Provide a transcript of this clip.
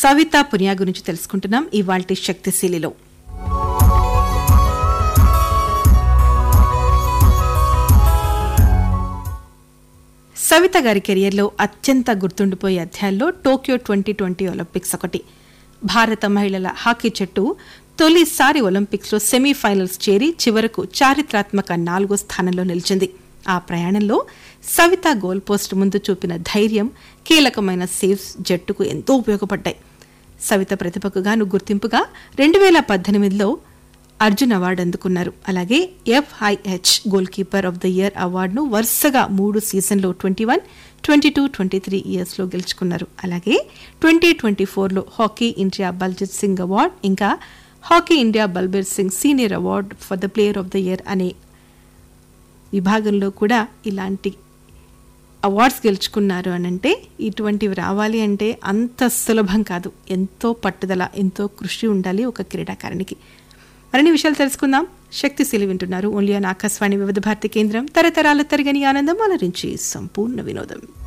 సవితా పునియా గురించి తెలుసుకుంటున్నాం ఇవాల్టి శక్తిశీలిలో. సవిత గారి కెరియర్లో అత్యంత గుర్తుండిపోయే అధ్యాయంలో టోక్యో 2020 ఒలింపిక్స్ ఒకటి. భారత మహిళల హాకీ జట్టు తొలిసారి ఒలింపిక్స్లో సెమీఫైనల్స్ చేరి చివరకు చారిత్రాత్మక 4వ స్థానంలో నిలిచింది. ఆ ప్రయాణంలో సవిత గోల్ పోస్ట్ ముందు చూపిన ధైర్యం, కీలకమైన సేవ్స్ జట్టుకు ఎంతో ఉపయోగపడ్డాయి. సవిత ప్రతిభకు గాను గుర్తింపుగా 2018లో అర్జున్ అవార్డు అందుకున్నారు. అలాగే FIH goal keeper of the year అవార్డును వరుసగా 3 సీజన్లో 21, 22, 23 ఇయర్స్లో గెలుచుకున్నారు. అలాగే 2024లో hockey India Baljit Singh award, ఇంకా hockey India Balbir Singh senior award for the player of the year అనే విభాగంలో కూడా ఇలాంటి అవార్డ్స్ గెలుచుకున్నారు అనంటే ఇటువంటివి రావాలి అంటే అంత సులభం కాదు. ఎంతో పట్టుదల, ఎంతో కృషి ఉండాలి ఒక క్రీడాకారునికి. మరిన్ని విషయాలు తెలుసుకుందాం. శక్తిశీలి వింటున్నారు ఓన్లీ ఆన్ ఆకాశవాణి వివిధ భారతి కేంద్రం. తరతరాల తరగని ఆనందం అలరించి సంపూర్ణ వినోదం.